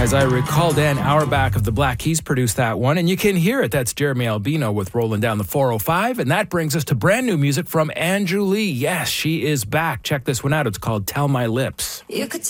As I recall, Dan Auerbach of the Black Keys produced that one, and you can hear it. That's Jeremy Albino with Rolling Down the 405, and that brings us to brand new music from Andrew Lee. Yes, she is back. Check this one out. It's called Tell My Lips. You could